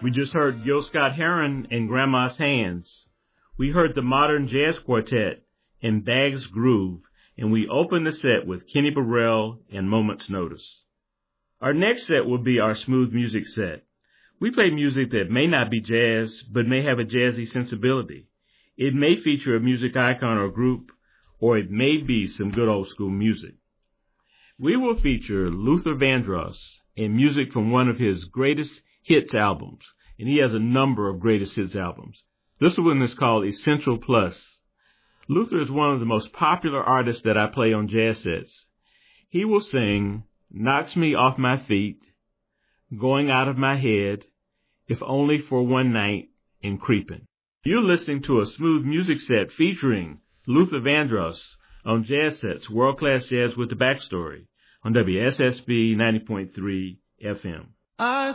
We just heard Gil Scott-Heron and Grandma's Hands. We heard the Modern Jazz Quartet and Bag's Groove, and we opened the set with Kenny Burrell and Moment's Notice. Our next set will be our smooth music set. We play music that may not be jazz, but may have a jazzy sensibility. It may feature a music icon or group, or it may be some good old school music. We will feature Luther Vandross and music from one of his greatest hits albums, and he has a number of greatest hits albums. This one is called Essential Plus. Luther is one of the most popular artists that I play on jazz sets. He will sing Knocks Me Off My Feet, Going Out of My Head, If Only for One Night, and Creepin'. You're listening to a smooth music set featuring Luther Vandross on Jazz Sets, world-class jazz with the backstory, on WSSB 90.3 FM.